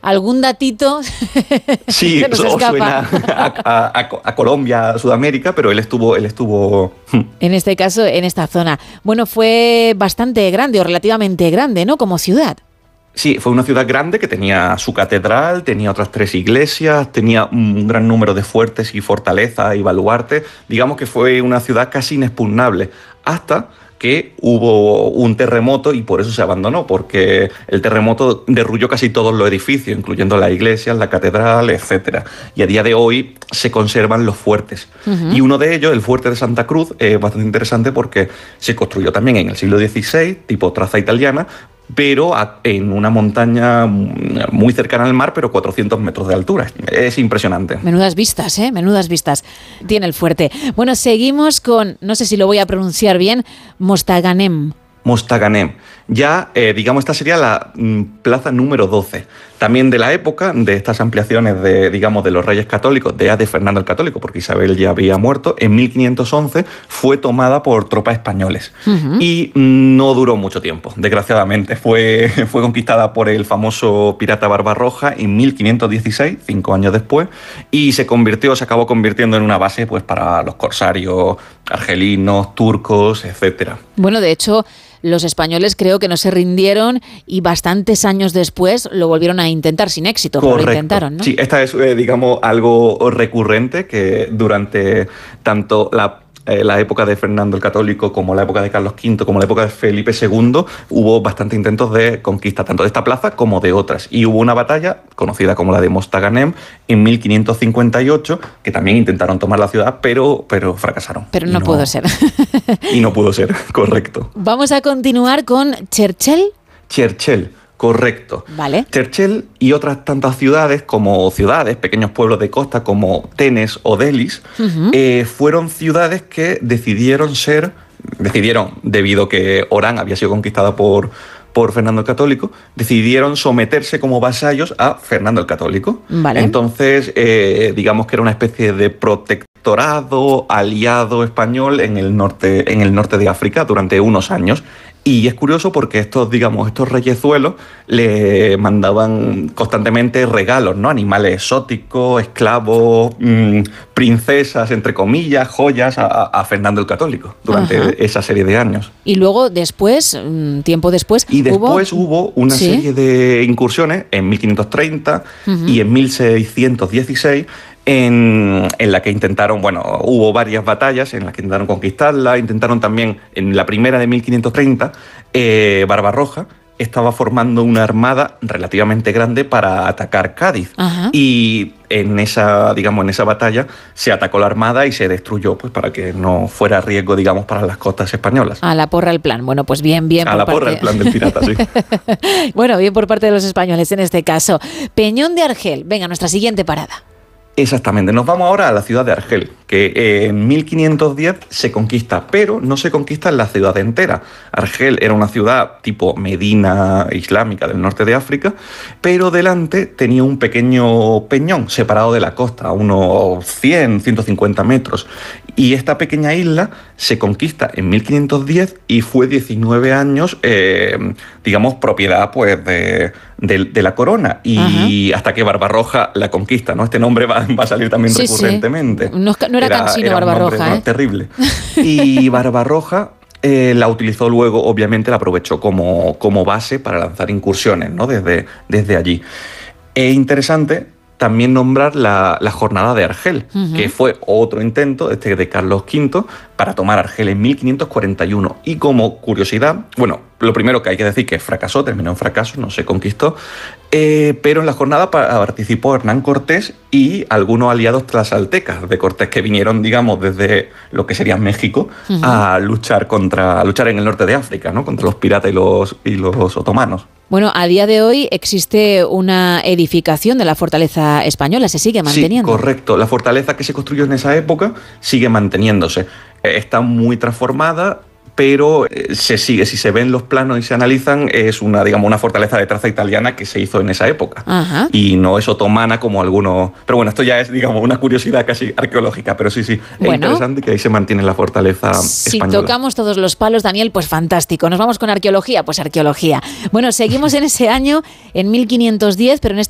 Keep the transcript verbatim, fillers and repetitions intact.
algún datito sí, se nos o escapa. suena a, a, a Colombia, Sudamérica, pero él estuvo, él estuvo... En este caso, en esta zona. Bueno, fue bastante grande o relativamente grande, ¿no? Como ciudad. Sí, fue una ciudad grande que tenía su catedral, tenía otras tres iglesias, tenía un gran número de fuertes y fortalezas y baluartes. Digamos que fue una ciudad casi inexpugnable, hasta que hubo un terremoto y por eso se abandonó, porque el terremoto derrulló casi todos los edificios, incluyendo las iglesias, la catedral, etcétera. Y a día de hoy se conservan los fuertes. Uh-huh. Y uno de ellos, el fuerte de Santa Cruz, es bastante interesante porque se construyó también en el siglo dieciséis, tipo traza italiana, pero en una montaña muy cercana al mar, pero cuatrocientos metros de altura. Es impresionante. Menudas vistas, ¿eh? Menudas vistas tiene el fuerte. Bueno, seguimos con, no sé si lo voy a pronunciar bien, Mostaganem. Mostaganem. Ya, eh, digamos, esta sería la mm, plaza número doce. También de la época de estas ampliaciones de, digamos, de los reyes católicos, de, de Fernando el Católico, porque Isabel ya había muerto, en mil quinientos once fue tomada por tropas españoles. Uh-huh. Y no duró mucho tiempo, desgraciadamente. Fue, fue conquistada por el famoso pirata Barbarroja en mil quinientos dieciséis, cinco años después, y se convirtió, se acabó convirtiendo en una base pues, para los corsarios argelinos, turcos, etcétera. Bueno, de hecho, los españoles creo que no se rindieron y bastantes años después lo volvieron a intentar sin éxito, pero lo intentaron, ¿no? Sí, esta es, eh, digamos, algo recurrente que durante tanto la eh, la época de Fernando el Católico, como la época de Carlos quinto, como la época de Felipe segundo, hubo bastantes intentos de conquista, tanto de esta plaza como de otras. Y hubo una batalla, conocida como la de Mostaganem, en mil quinientos cincuenta y ocho, que también intentaron tomar la ciudad, pero, pero fracasaron. Pero no, no pudo ser. Y no pudo ser, correcto. Vamos a continuar con Cherchell. Cherchell. Correcto. Vale. Cherchell y otras tantas ciudades, como ciudades, pequeños pueblos de costa como Tenes o Delis, uh-huh. eh, fueron ciudades que decidieron ser, decidieron, debido a que Orán había sido conquistada por, por Fernando el Católico, decidieron someterse como vasallos a Fernando el Católico. Vale. Entonces, eh, digamos que era una especie de protectorado aliado español en el norte, en el norte de África durante unos años. Y es curioso porque estos, digamos, estos reyezuelos le mandaban constantemente regalos, ¿no? Animales exóticos, esclavos, mmm, princesas, entre comillas, joyas a, a Fernando el Católico durante Ajá. esa serie de años. Y luego después, tiempo después... Y después hubo, hubo una ¿Sí? serie de incursiones en mil quinientos treinta uh-huh. y en mil seiscientos dieciséis... En, en la que intentaron, bueno, hubo varias batallas en las que intentaron conquistarla, intentaron también, en la primera de mil quinientos treinta, eh, Barbarroja estaba formando una armada relativamente grande para atacar Cádiz. Ajá. Y en esa, digamos, en esa batalla se atacó la armada y se destruyó, pues para que no fuera riesgo, digamos, para las costas españolas. A la porra el plan. Bueno, pues bien, bien. A por la parte... porra el plan del pirata, sí. Bueno, bien por parte de los españoles en este caso. Peñón de Argel. Venga, nuestra siguiente parada. Exactamente. Nos vamos ahora a la ciudad de Argel, que en mil quinientos diez se conquista, pero no se conquista en la ciudad entera. Argel era una ciudad tipo Medina islámica del norte de África, pero delante tenía un pequeño peñón separado de la costa, a unos cien, ciento cincuenta metros. Y esta pequeña isla se conquista en mil quinientos diez y fue diecinueve años, eh, digamos, propiedad pues de, de, de la corona. Y Ajá. hasta que Barbarroja la conquista, ¿no? Este nombre va, va a salir también sí, recurrentemente. Sí. No, no era, era cansino era Barbarroja, nombre, ¿eh? No, terrible. Y Barbarroja eh, la utilizó luego, obviamente la aprovechó como, como base para lanzar incursiones, ¿no? Desde, desde allí. Es interesante también nombrar la, la jornada de Argel, uh-huh. que fue otro intento este de Carlos quinto para tomar Argel en mil quinientos cuarenta y uno. Y como curiosidad, bueno, lo primero que hay que decir que fracasó, terminó en fracaso, no se conquistó, eh, pero en la jornada participó Hernán Cortés y algunos aliados tlaxcaltecas de Cortés que vinieron, digamos, desde lo que sería México uh-huh. a luchar contra a luchar en el norte de África, ¿no? Contra los piratas y los, y los otomanos. Bueno, a día de hoy existe una edificación de la fortaleza española, ¿se sigue manteniendo? Sí, correcto. La fortaleza que se construyó en esa época sigue manteniéndose. Está muy transformada, pero se sigue, si se ven los planos y se analizan, es una, digamos, una fortaleza de traza italiana que se hizo en esa época. Ajá. Y no es otomana como algunos... Pero bueno, esto ya es, digamos, una curiosidad casi arqueológica, pero sí, sí, es bueno, interesante que ahí se mantiene la fortaleza si española. Si tocamos todos los palos, Daniel, pues fantástico. Nos vamos con arqueología, pues arqueología. Bueno, seguimos en ese año, en mil quinientos diez, pero en este